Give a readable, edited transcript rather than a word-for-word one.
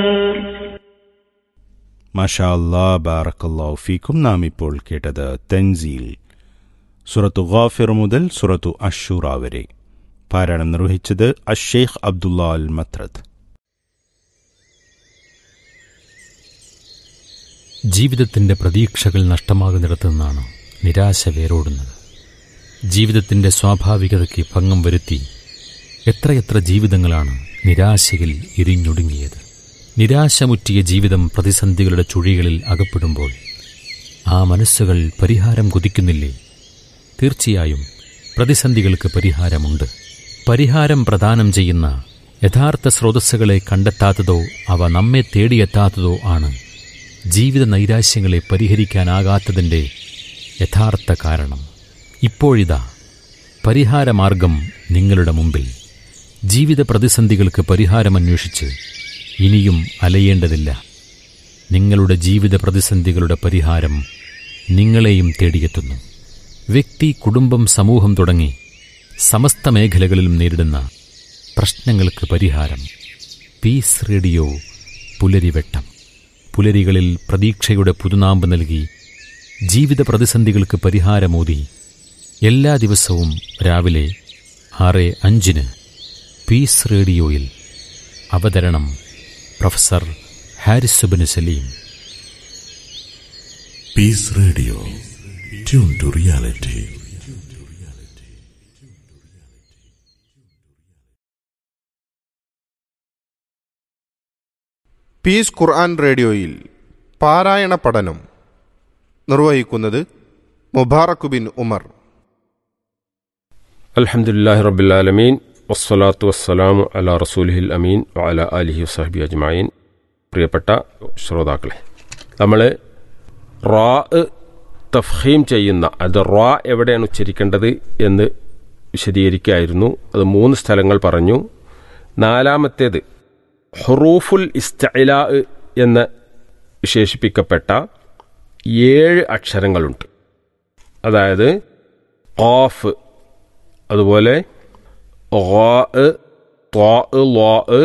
മാഷാ അല്ലാഹ്, ബാറക്കല്ലാഹു ഫീക്കും. നാം ഇപ്പോൾ കേട്ടത് തൻസീൽ, സൂറത്തു ഗാഫിർ മുതൽ സൂറത്തു അശ്ശൂറ വരെ. പാരായണം നിർവഹിച്ചത് അഷ്ഷെയ്ഖ് അബ്ദുള്ള അൽ മത്രദ്. ജീവിതത്തിൻ്റെ പ്രതീക്ഷകൾ നഷ്ടമാകുന്നിടത്തു നിന്നാണ് നിരാശ വേരോടുന്നത്. ജീവിതത്തിൻ്റെ സ്വാഭാവികതയ്ക്ക് ഭംഗം വരുത്തി എത്രയെത്ര ജീവിതങ്ങളാണ് നിരാശയിൽ ഇരിഞ്ഞൊടുങ്ങിയത്. നിരാശമുറ്റിയ ജീവിതം പ്രതിസന്ധികളുടെ ചുഴികളിൽ അകപ്പെടുമ്പോൾ ആ മനസ്സുകൾ പരിഹാരം കൊതിക്കുന്നില്ലേ? തീർച്ചയായും പ്രതിസന്ധികൾക്ക് പരിഹാരമുണ്ട്. പരിഹാരം പ്രദാനം ചെയ്യുന്ന യഥാർത്ഥ സ്രോതസ്സുകളെ കണ്ടെത്താത്തതോ അവ നമ്മെ തേടിയെത്താത്തതോ ആണ് ജീവിത നൈരാശ്യങ്ങളെ പരിഹരിക്കാനാകാത്തതിൻ്റെ യഥാർത്ഥ കാരണം. ഇപ്പോഴിതാ പരിഹാരമാർഗം നിങ്ങളുടെ മുമ്പിൽ. ജീവിത പ്രതിസന്ധികൾക്ക് പരിഹാരമന്വേഷിച്ച് ഇനിയും അലയേണ്ടതില്ല. നിങ്ങളുടെ ജീവിത പ്രതിസന്ധികളുടെ പരിഹാരം നിങ്ങളെയും തേടിയെത്തുന്നു. വ്യക്തി, കുടുംബം, സമൂഹം തുടങ്ങി സമസ്ത മേഖലകളിലും നേരിടുന്ന പ്രശ്നങ്ങൾക്ക് പരിഹാരം. പീസ് റേഡിയോ പുലരിവെട്ടം. പുലരികളിൽ പ്രതീക്ഷയുടെ പുതുനാമ്പ് നൽകി ജീവിത പ്രതിസന്ധികൾക്ക് പരിഹാരമോതി എല്ലാ ദിവസവും രാവിലെ 6:05 പീസ് റേഡിയോയിൽ. അവതരണം professor Haris Ibnu Saleem. Piece radio, tune to reality. Piece ഖുർആൻ റേഡിയോയിൽ പാരായണ പഠനം നിർവഹിക്കുന്നത് മുബാറക് ബിൻ ഉമർ. അൽഹംദുലില്ലാഹി റബ്ബിൽ ആലമീൻ, വസ്സലാത്തു വസ്സലാമു അലാ റസൂലിഹിൽ അമീൻ വഅലാ ആലിഹി വസഹ്ബിഹി അജ്മഈൻ. പ്രിയപ്പെട്ട ശ്രോതാക്കളെ, നമ്മൾ റാ തഫ്ഹീം ചെയ്യുന്ന, അത് റാ എവിടെയാണ് ഉച്ചരിക്കേണ്ടത് എന്ന് വിശദീകരിക്കുകയായിരുന്നു. അത് 3 സ്ഥലങ്ങൾ പറഞ്ഞു. 4-ാമത്തേത് ഹുറൂഫുൽ ഇസ്തിഅ്ലാ എന്ന് വിശേഷിപ്പിക്കപ്പെട്ട 7 അക്ഷരങ്ങളുണ്ട്. അതായത് ഖാഫ്, അതുപോലെ ഖാ, ത്വാ, ളാ,